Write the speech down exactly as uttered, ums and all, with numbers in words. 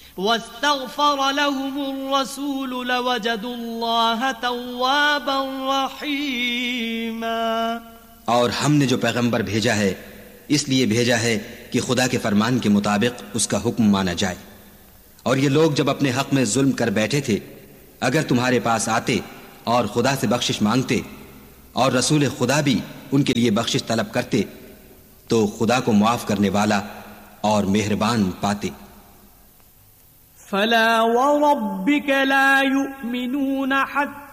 वस्तग़फ़र लहुमुर रसूल लवजदुल्लाह तव्वाबन रहीमा। और हमने जो पैगंबर भेजा है इसलिए भेजा है कि खुदा के फरमान के मुताबिक उसका हुक्म माना जाए। और ये लोग जब अपने हक में जुल्म कर बैठे थे, अगर तुम्हारे पास आते और खुदा से बख्शिश मांगते और रसूल खुदा भी उनके लिए बख्शिश तलब करते तो खुदा को मुआफ करने वाला और मेहरबान पाते। फला व रब्बिक ला युमिनून हत्ता